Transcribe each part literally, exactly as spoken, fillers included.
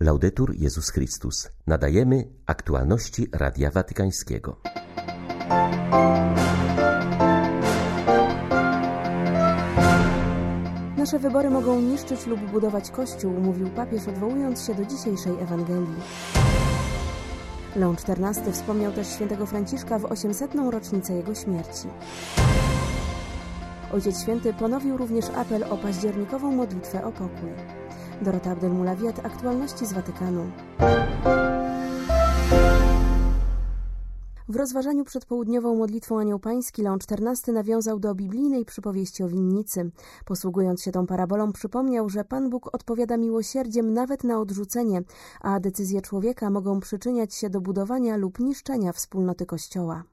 Laudetur Jezus Chrystus. Nadajemy aktualności Radia Watykańskiego. Nasze wybory mogą niszczyć lub budować Kościół, mówił papież, odwołując się do dzisiejszej Ewangelii. Leon czternasty wspomniał też świętego Franciszka w osiemsetną rocznicę jego śmierci. Ojciec Święty ponowił również apel o październikową modlitwę o pokój. Dorota Abdelmulawiat, aktualności z Watykanu. W rozważaniu przed południową modlitwą Anioł Pański Leon czternasty nawiązał do biblijnej przypowieści o winnicy. Posługując się tą parabolą, przypomniał, że Pan Bóg odpowiada miłosierdziem nawet na odrzucenie, a decyzje człowieka mogą przyczyniać się do budowania lub niszczenia wspólnoty Kościoła.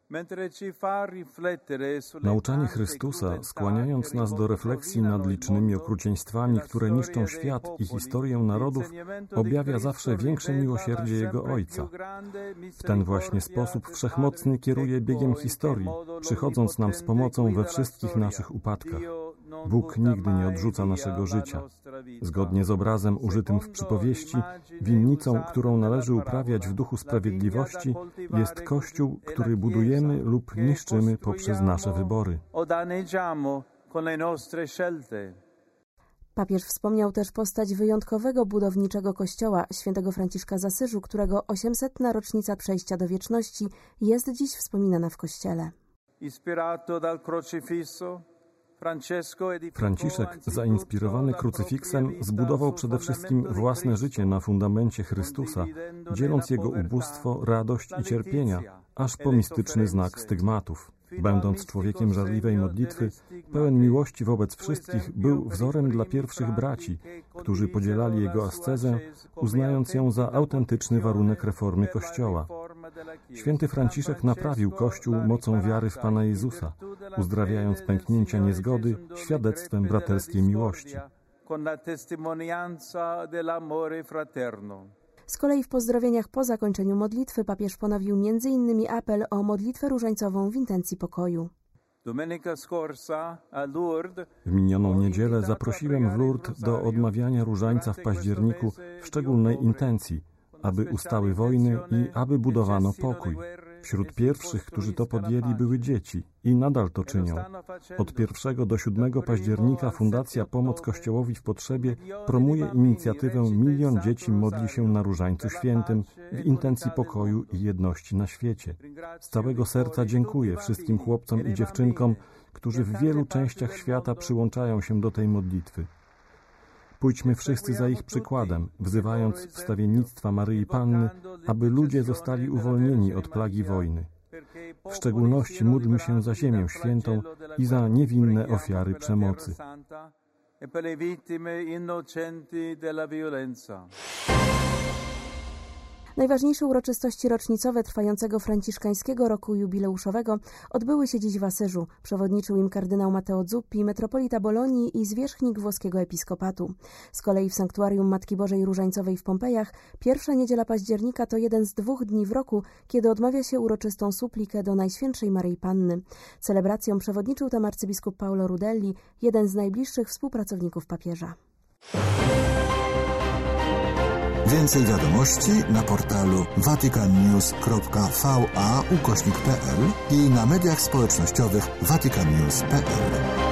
Nauczanie Chrystusa, skłaniając nas do refleksji nad licznymi okrucieństwami, które niszczą świat i historię narodów, objawia zawsze większe miłosierdzie Jego Ojca. W ten właśnie sposób Wszechmocny kieruje biegiem historii, przychodząc nam z pomocą we wszystkich naszych upadkach. Bóg nigdy nie odrzuca naszego życia. Zgodnie z obrazem użytym w przypowieści, winnicą, którą należy uprawiać w duchu sprawiedliwości, jest Kościół, który budujemy lub niszczymy poprzez nasze wybory. Papież wspomniał też postać wyjątkowego budowniczego Kościoła, świętego Franciszka z Asyżu, którego osiemsetna rocznica przejścia do wieczności jest dziś wspominana w Kościele. Franciszek, zainspirowany krucyfiksem, zbudował przede wszystkim własne życie na fundamencie Chrystusa, dzieląc Jego ubóstwo, radość i cierpienia, aż po mistyczny znak stygmatów. Będąc człowiekiem żarliwej modlitwy, pełen miłości wobec wszystkich, był wzorem dla pierwszych braci, którzy podzielali jego ascezę, uznając ją za autentyczny warunek reformy Kościoła. Święty Franciszek naprawił Kościół mocą wiary w Pana Jezusa, uzdrawiając pęknięcia niezgody świadectwem braterskiej miłości. Z kolei w pozdrowieniach po zakończeniu modlitwy papież ponowił między innymi apel o modlitwę różańcową w intencji pokoju. W minioną niedzielę zaprosiłem w Lourdes do odmawiania różańca w październiku w szczególnej intencji, aby ustały wojny i aby budowano pokój. Wśród pierwszych, którzy to podjęli, były dzieci i nadal to czynią. Od pierwszego do siódmego października Fundacja Pomoc Kościołowi w Potrzebie promuje inicjatywę Milion Dzieci Modli się na Różańcu Świętym w intencji pokoju i jedności na świecie. Z całego serca dziękuję wszystkim chłopcom i dziewczynkom, którzy w wielu częściach świata przyłączają się do tej modlitwy. Pójdźmy wszyscy za ich przykładem, wzywając wstawiennictwa Maryi Panny, aby ludzie zostali uwolnieni od plagi wojny. W szczególności módlmy się za Ziemię Świętą i za niewinne ofiary przemocy. Najważniejsze uroczystości rocznicowe trwającego franciszkańskiego roku jubileuszowego odbyły się dziś w Asyżu. Przewodniczył im kardynał Matteo Zuppi, metropolita Bolonii i zwierzchnik włoskiego episkopatu. Z kolei w sanktuarium Matki Bożej Różańcowej w Pompejach pierwsza niedziela października to jeden z dwóch dni w roku, kiedy odmawia się uroczystą suplikę do Najświętszej Maryi Panny. Celebracją przewodniczył tam arcybiskup Paolo Rudelli, jeden z najbliższych współpracowników papieża. Więcej wiadomości na portalu vaticannews kropka va ukośnik p l i na mediach społecznościowych vaticannews kropka p l.